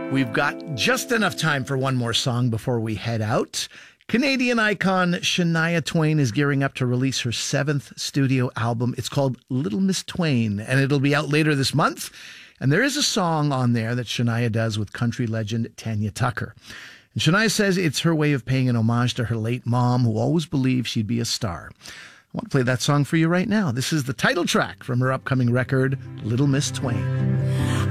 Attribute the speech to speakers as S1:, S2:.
S1: We've got just enough time for one more song before we head out. Canadian icon Shania Twain is gearing up to release her 7th studio album. It's called Little Miss Twain, and it'll be out later this month. And there is a song on there that Shania does with country legend Tanya Tucker. And Shania says it's her way of paying an homage to her late mom, who always believed she'd be a star. I want to play that song for you right now. This is the title track from her upcoming record, Little Miss Twain.